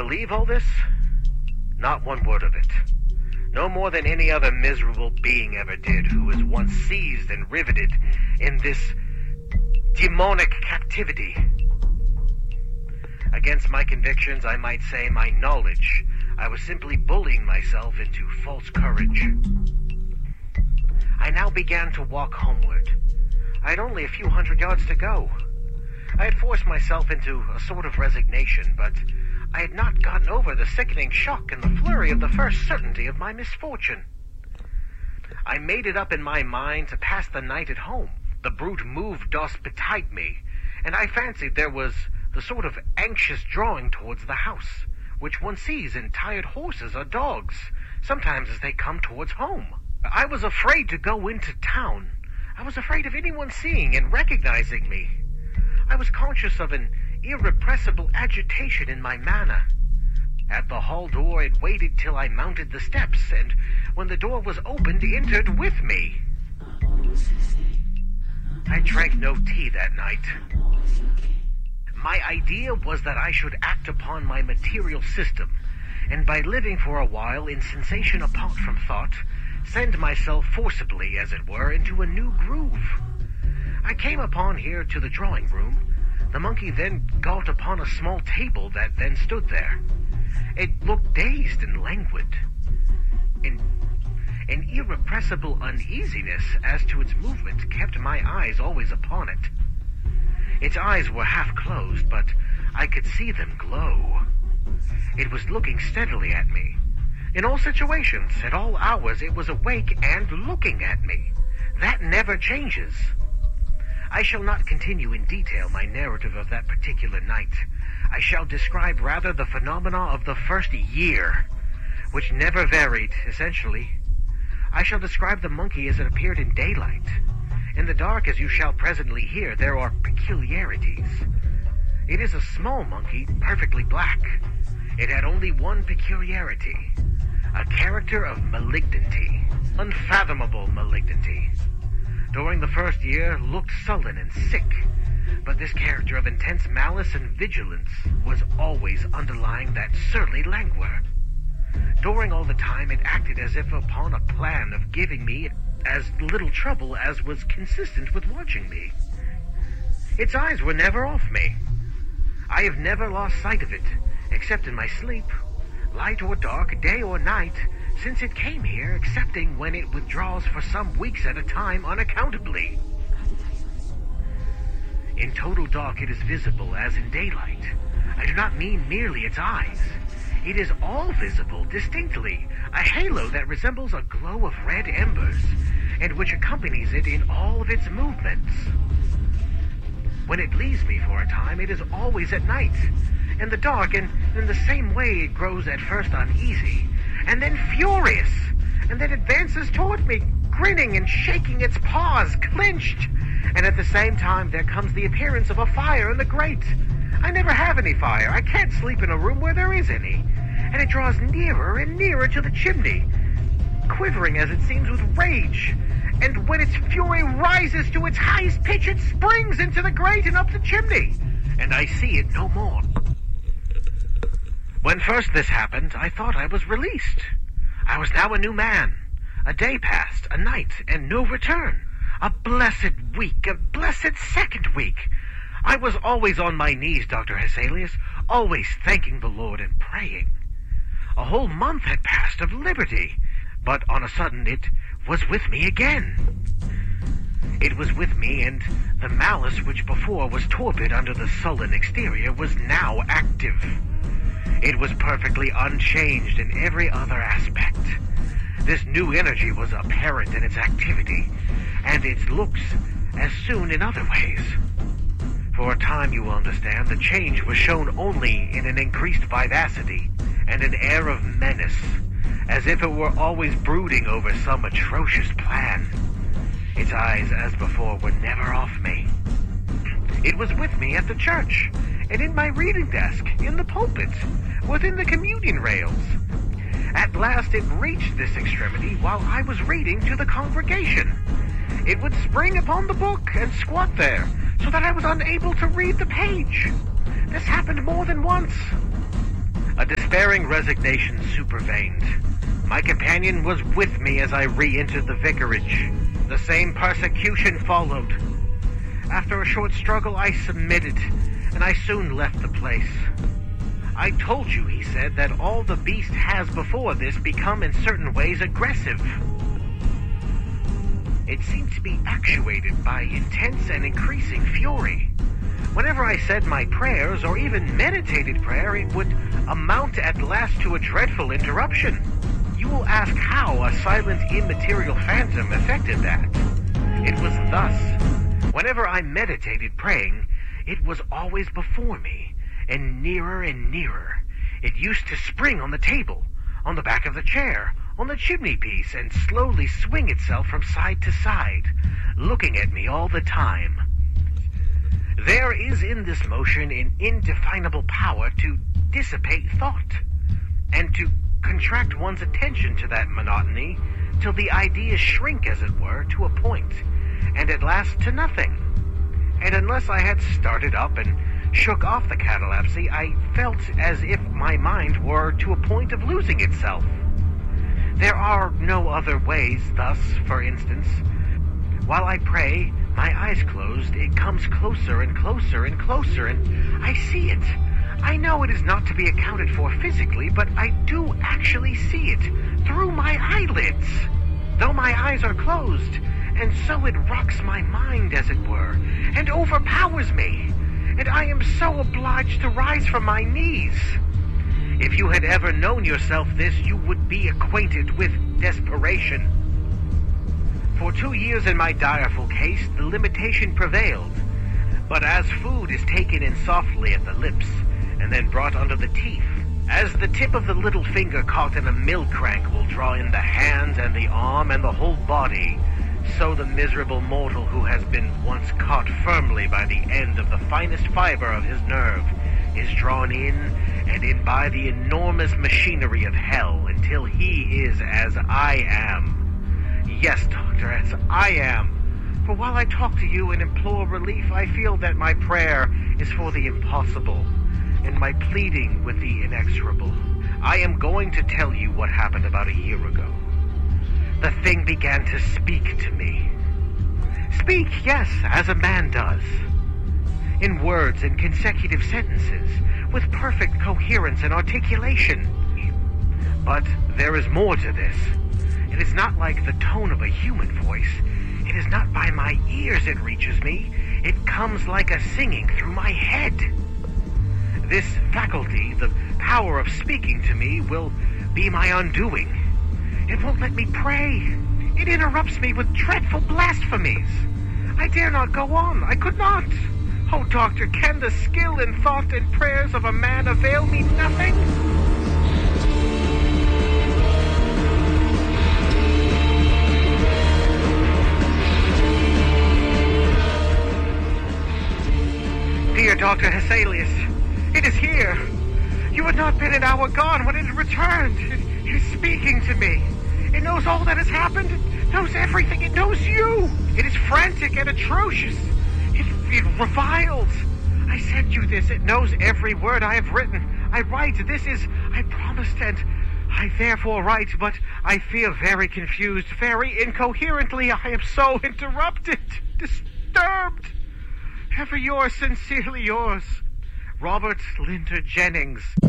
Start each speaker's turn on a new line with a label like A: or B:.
A: believe all this? Not one word of it. No more than any other miserable being ever did who was once seized and riveted in this demonic captivity. Against my convictions, I might say my knowledge, I was simply bullying myself into false courage. I now began to walk homeward. I had only a few hundred yards to go. I had forced myself into a sort of resignation, but I had not gotten over the sickening shock and the flurry of the first certainty of my misfortune. I made it up in my mind to pass the night at home. The brute moved thus betide me, and I fancied there was the sort of anxious drawing towards the house, which one sees in tired horses or dogs, sometimes as they come towards home. I was afraid to go into town. I was afraid of anyone seeing and recognizing me. I was conscious of an irrepressible agitation in my manner. At the hall door it waited till I mounted the steps, and when the door was opened, entered with me. I drank no tea that night. My idea was that I should act upon my material system, and by living for a while in sensation apart from thought, send myself forcibly, as it were, into a new groove. I came upon here to the drawing room. The monkey then got upon a small table that then stood there. It looked dazed and languid. An irrepressible uneasiness as to its movement kept my eyes always upon it. Its eyes were half closed, but I could see them glow. It was looking steadily at me. In all situations, at all hours, it was awake and looking at me. That never changes. I shall not continue in detail my narrative of that particular night. I shall describe rather the phenomena of the first year, which never varied, essentially. I shall describe the monkey as it appeared in daylight. In the dark, as you shall presently hear, there are peculiarities. It is a small monkey, perfectly black. It had only one peculiarity, a character of malignity, unfathomable malignity. During the first year, looked sullen and sick, but this character of intense malice and vigilance was always underlying that surly languor. During all the time, it acted as if upon a plan of giving me as little trouble as was consistent with watching me. Its eyes were never off me. I have never lost sight of it, except in my sleep, light or dark, day or night, since it came here, excepting when it withdraws for some weeks at a time unaccountably. In total dark it is visible as in daylight. I do not mean merely its eyes. It is all visible distinctly, a halo that resembles a glow of red embers, and which accompanies it in all of its movements. When it leaves me for a time, it is always at night, in the dark, and in the same way it grows at first uneasy, and then furious, and then advances toward me, grinning and shaking its paws, clenched, and at the same time there comes the appearance of a fire in the grate. I never have any fire. I can't sleep in a room where there is any, and it draws nearer and nearer to the chimney, quivering as it seems with rage, and when its fury rises to its highest pitch, it springs into the grate and up the chimney, and I see it no more. When first this happened, I thought I was released. I was now a new man. A day passed, a night, and no return. A blessed week, a blessed second week. I was always on my knees, Dr. Hesselius, always thanking the Lord and praying. A whole month had passed of liberty, but on a sudden it was with me again. It was with me, and the malice which before was torpid under the sullen exterior was now active. It was perfectly unchanged in every other aspect. This new energy was apparent in its activity, and its looks as soon in other ways. For a time, you will understand, the change was shown only in an increased vivacity and an air of menace, as if it were always brooding over some atrocious plan. Its eyes, as before, were never off me. It was with me at the church, and in my reading desk, in the pulpit, within the communion rails. At last it reached this extremity while I was reading to the congregation. It would spring upon the book and squat there, so that I was unable to read the page. This happened more than once. A despairing resignation supervened. My companion was with me as I re-entered the vicarage. The same persecution followed. After a short struggle, I submitted, and I soon left the place. I told you, he said, that all the beast has before this become in certain ways aggressive. It seemed to be actuated by intense and increasing fury. Whenever I said my prayers, or even meditated prayer, it would amount at last to a dreadful interruption. You will ask how a silent, immaterial phantom effected that. It was thus. Whenever I meditated praying, it was always before me, and nearer and nearer. It used to spring on the table, on the back of the chair, on the chimney piece, and slowly swing itself from side to side, looking at me all the time. There is in this motion an indefinable power to dissipate thought, and to contract one's attention to that monotony till the ideas shrink, as it were, to a point, and at last to nothing. And unless I had started up and shook off the catalepsy, I felt as if my mind were to a point of losing itself. There are no other ways. Thus, for instance, while I pray, my eyes closed, it comes closer and closer and closer, and I see it. I know it is not to be accounted for physically, but I do actually see it through my eyelids, though my eyes are closed, and so it rocks my mind, as it were, and overpowers me, and I am so obliged to rise from my knees. If you had ever known yourself this, you would be acquainted with desperation. For 2 years in my direful case, the limitation prevailed. But as food is taken in softly at the lips, and then brought under the teeth, as the tip of the little finger caught in a mill crank will draw in the hands and the arm and the whole body, so the miserable mortal who has been once caught firmly by the end of the finest fiber of his nerve is drawn in and in by the enormous machinery of hell until he is as I am. Yes, Doctor, as I am. For while I talk to you and implore relief, I feel that my prayer is for the impossible, and my pleading with the inexorable. I am going to tell you what happened about a year ago. The thing began to speak to me. Speak, yes, as a man does. In words and consecutive sentences, with perfect coherence and articulation. But there is more to this. It is not like the tone of a human voice. It is not by my ears it reaches me. It comes like a singing through my head. This faculty, the power of speaking to me, will be my undoing. It won't let me pray. It interrupts me with dreadful blasphemies. I dare not go on. I could not. Oh, Doctor, can the skill and thought and prayers of a man avail me nothing? Dear Dr. Hesselius, it is here. You had not been an hour gone when it returned. It is speaking to me. It knows all that has happened. It knows everything. It knows you. It is frantic and atrocious. It reviles. I sent you this. It knows every word I have written. I write. This is, I promised, and I therefore write, but I feel very confused, very incoherently. I am so interrupted, disturbed. Ever yours, sincerely yours, Robert Linder Jennings.